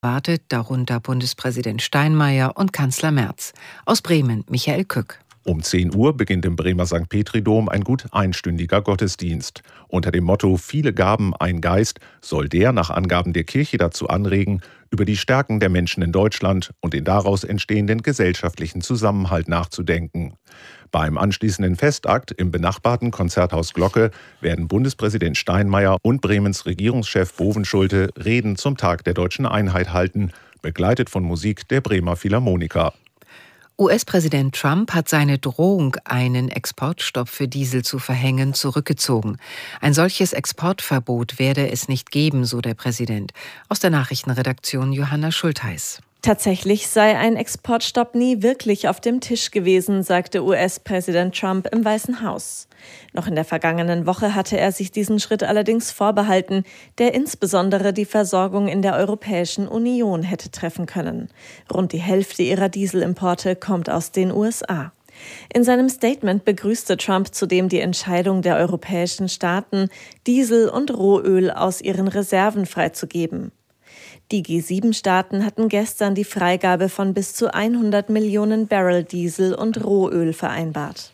erwartet, darunter Bundespräsident Steinmeier und Kanzler Merz. Aus Bremen Michael Kück. Um 10 Uhr beginnt im Bremer St. Petri-Dom ein gut einstündiger Gottesdienst. Unter dem Motto »Viele Gaben, ein Geist« soll der nach Angaben der Kirche dazu anregen, über die Stärken der Menschen in Deutschland und den daraus entstehenden gesellschaftlichen Zusammenhalt nachzudenken. Beim anschließenden Festakt im benachbarten Konzerthaus Glocke werden Bundespräsident Steinmeier und Bremens Regierungschef Bovenschulte Reden zum Tag der deutschen Einheit halten, begleitet von Musik der Bremer Philharmoniker. US-Präsident Trump hat seine Drohung, einen Exportstopp für Diesel zu verhängen, zurückgezogen. Ein solches Exportverbot werde es nicht geben, so der Präsident. Aus der Nachrichtenredaktion Johanna Schultheis. Tatsächlich sei ein Exportstopp nie wirklich auf dem Tisch gewesen, sagte US-Präsident Trump im Weißen Haus. Noch in der vergangenen Woche hatte er sich diesen Schritt allerdings vorbehalten, der insbesondere die Versorgung in der Europäischen Union hätte treffen können. Rund die Hälfte ihrer Dieselimporte kommt aus den USA. In seinem Statement begrüßte Trump zudem die Entscheidung der europäischen Staaten, Diesel und Rohöl aus ihren Reserven freizugeben. Die G7-Staaten hatten gestern die Freigabe von bis zu 100 Millionen Barrel Diesel und Rohöl vereinbart.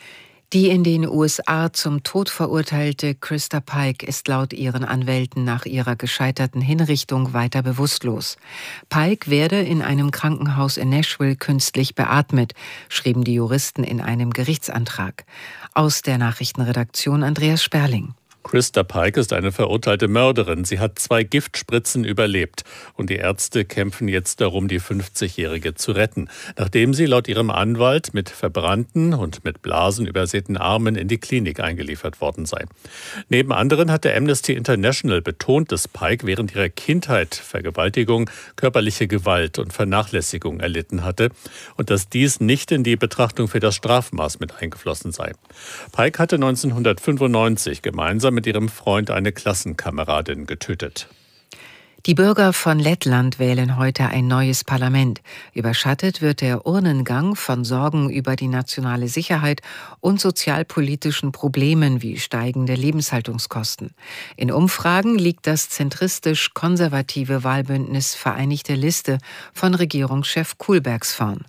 Die in den USA zum Tod verurteilte Krista Pike ist laut ihren Anwälten nach ihrer gescheiterten Hinrichtung weiter bewusstlos. Pike werde in einem Krankenhaus in Nashville künstlich beatmet, schrieben die Juristen in einem Gerichtsantrag. Aus der Nachrichtenredaktion Andreas Sperling. Krista Pike ist eine verurteilte Mörderin. Sie hat 2 Giftspritzen überlebt. Und die Ärzte kämpfen jetzt darum, die 50-Jährige zu retten, nachdem sie laut ihrem Anwalt mit verbrannten und mit Blasen übersäten Armen in die Klinik eingeliefert worden sei. Neben anderen hatte Amnesty International betont, dass Pike während ihrer Kindheit Vergewaltigung, körperliche Gewalt und Vernachlässigung erlitten hatte und dass dies nicht in die Betrachtung für das Strafmaß mit eingeflossen sei. Pike hatte 1995 gemeinsam mit ihrem Freund eine Klassenkameradin getötet. Die Bürger von Lettland wählen heute ein neues Parlament. Überschattet wird der Urnengang von Sorgen über die nationale Sicherheit und sozialpolitischen Problemen wie steigende Lebenshaltungskosten. In Umfragen liegt das zentristisch-konservative Wahlbündnis Vereinigte Liste von Regierungschef Kullbergs vorn.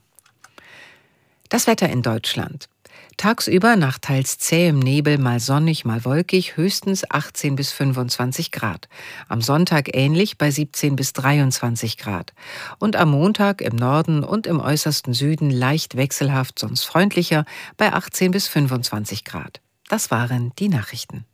Das Wetter in Deutschland. Tagsüber nach teils zähem Nebel, mal sonnig, mal wolkig, höchstens 18 bis 25 Grad. Am Sonntag ähnlich bei 17 bis 23 Grad. Und am Montag im Norden und im äußersten Süden leicht wechselhaft, sonst freundlicher bei 18 bis 25 Grad. Das waren die Nachrichten.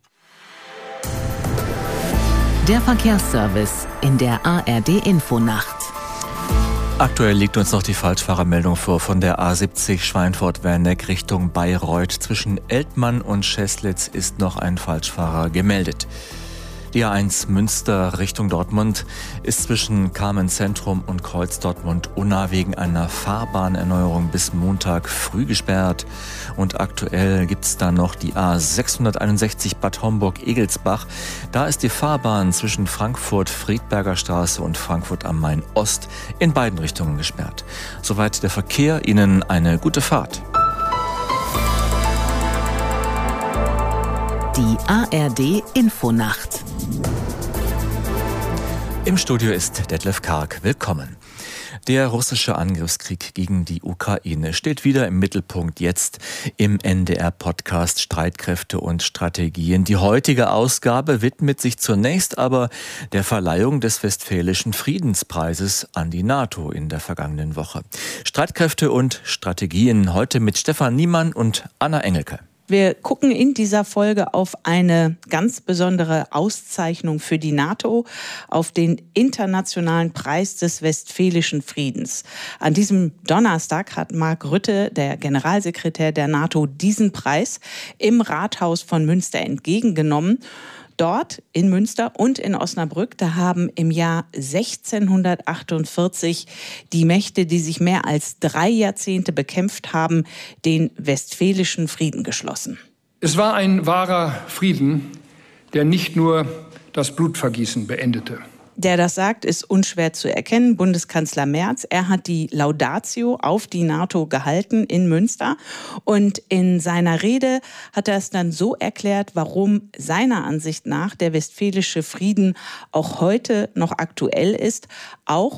Der Verkehrsservice in der ARD-Infonacht. Aktuell liegt uns noch die Falschfahrermeldung vor von der A70 Schweinfurt-Werneck Richtung Bayreuth. Zwischen Eltmann und Scheßlitz ist noch ein Falschfahrer gemeldet. Die A1 Münster Richtung Dortmund ist zwischen Kamenz-Zentrum und Kreuz-Dortmund-Unna wegen einer Fahrbahnerneuerung bis Montag früh gesperrt. Und aktuell gibt es da noch die A661 Bad Homburg-Egelsbach. Da ist die Fahrbahn zwischen Frankfurt-Friedberger Straße und Frankfurt am Main-Ost in beiden Richtungen gesperrt. Soweit der Verkehr. Ihnen eine gute Fahrt. Die ARD-Infonacht. Im Studio ist Detlef Karg. Willkommen. Der russische Angriffskrieg gegen die Ukraine steht wieder im Mittelpunkt jetzt im NDR-Podcast Streitkräfte und Strategien. Die heutige Ausgabe widmet sich zunächst aber der Verleihung des Westfälischen Friedenspreises an die NATO in der vergangenen Woche. Streitkräfte und Strategien heute mit Stefan Niemann und Anna Engelke. Wir gucken in dieser Folge auf eine ganz besondere Auszeichnung für die NATO, auf den Internationalen Preis des Westfälischen Friedens. An diesem Donnerstag hat Mark Rutte, der Generalsekretär der NATO, diesen Preis im Rathaus von Münster entgegengenommen. Dort in Münster und in Osnabrück, da haben im Jahr 1648 die Mächte, die sich mehr als 3 Jahrzehnte bekämpft haben, den Westfälischen Frieden geschlossen. Es war ein wahrer Frieden, der nicht nur das Blutvergießen beendete. Der das sagt, ist unschwer zu erkennen. Bundeskanzler Merz, er hat die Laudatio auf die NATO gehalten in Münster. Und in seiner Rede hat er es dann so erklärt, warum seiner Ansicht nach der Westfälische Frieden auch heute noch aktuell ist. Auch